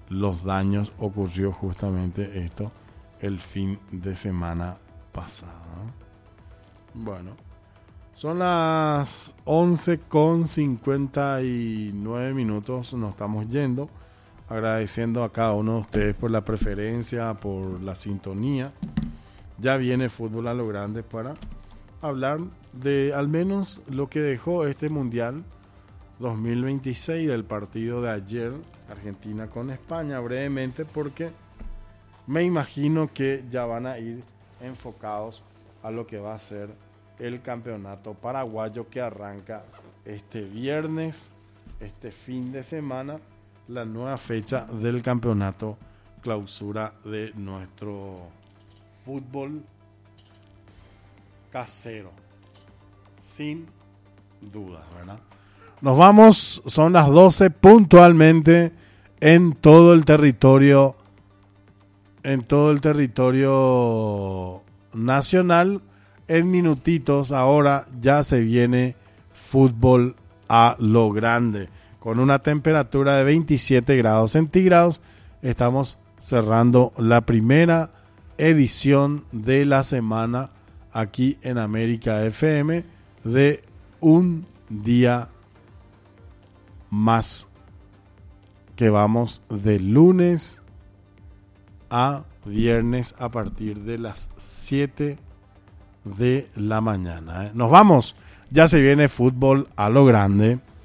los daños. Ocurrió justamente esto el fin de semana pasado. Bueno, son las 11:59. Nos estamos yendo. Agradeciendo a cada uno de ustedes por la preferencia, por la sintonía. Ya viene Fútbol a lo Grande para hablar de al menos lo que dejó este Mundial 2026, del partido de ayer, Argentina con España, brevemente, porque me imagino que ya van a ir enfocados a lo que va a ser el campeonato paraguayo que arranca este viernes, este fin de semana, la nueva fecha del campeonato clausura de nuestro fútbol casero, sin dudas, ¿verdad? Nos vamos, son las 12 puntualmente en todo el territorio nacional. En minutitos ahora ya se viene Fútbol a lo Grande. Con una temperatura de 27 grados centígrados, estamos cerrando la primera edición de la semana aquí en América FM de un día más, que vamos de lunes a viernes a partir de las 7 de la mañana. Nos vamos, ya se viene Fútbol a lo Grande.